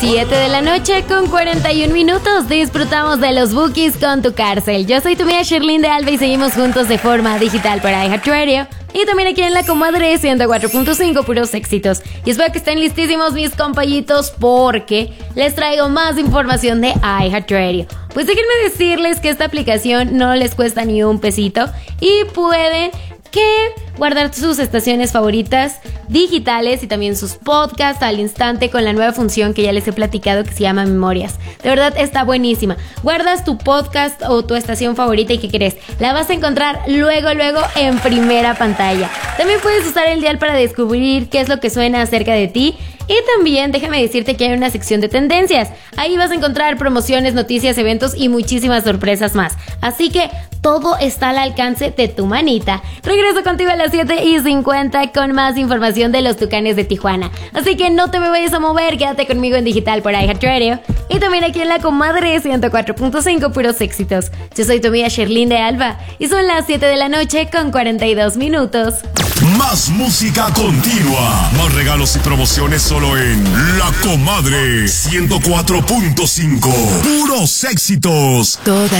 7 de la noche con 41 minutos. Disfrutamos de los Bookies con Tu Cárcel. Yo soy tu amiga Sherlyn de Alba y seguimos juntos de forma digital para iHeartRadio. Y también aquí en La Comadre 104.5, puros éxitos. Y espero que estén listísimos mis compañitos porque les traigo más información de iHeartRadio. Pues déjenme decirles que esta aplicación no les cuesta ni un pesito y pueden guardar sus estaciones favoritas digitales y también sus podcasts al instante con la nueva función que ya les he platicado que se llama Memorias. De verdad está buenísima. Guardas tu podcast o tu estación favorita y ¿qué crees? La vas a encontrar luego en primera pantalla. También puedes usar el dial para descubrir qué es lo que suena acerca de ti. Y también déjame decirte que hay una sección de tendencias. Ahí vas a encontrar promociones, noticias, eventos y muchísimas sorpresas más. Así que todo está al alcance de tu manita. Regreso contigo a las 7:50 con más información de los Tucanes de Tijuana. Así que no te me vayas a mover, quédate conmigo en digital por iHeartRadio. Y también aquí en La Comadre 104.5, puros éxitos. Yo soy tu amiga Sherlyn de Alba y son las 7 de la noche con 42 minutos. Más música continua, más regalos y promociones solo en La Comadre 104.5. Puros éxitos. Toda